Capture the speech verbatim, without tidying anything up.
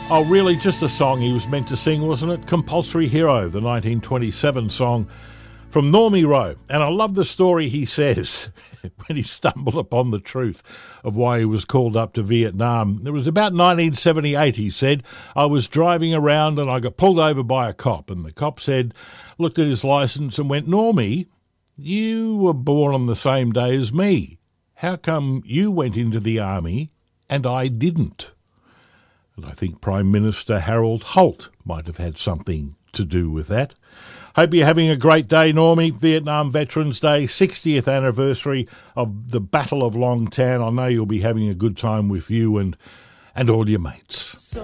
Oh, really? Just a song he was meant to sing, wasn't it? Compulsory Hero, the nineteen twenty-seven song from Normie Rowe. And I love the story he says when he stumbled upon the truth of why he was called up to Vietnam. It was about nineteen seventy-eight, he said. I was driving around and I got pulled over by a cop. And the cop said, looked at his license and went, Normie, you were born on the same day as me. How come you went into the army and I didn't? And I think Prime Minister Harold Holt might have had something to do with that. Hope you're having a great day, Normie. Vietnam Veterans Day, sixtieth anniversary of the Battle of Long Tan. I know you'll be having a good time with you and, and all your mates.